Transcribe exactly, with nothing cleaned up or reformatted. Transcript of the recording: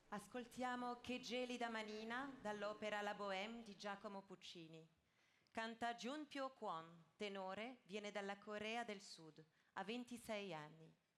Ascoltiamo Che gelida manina dall'opera La Bohème di Giacomo Puccini. Canta Jun Pyo Kwon, tenore, viene dalla Corea del Sud, ha ventisei anni.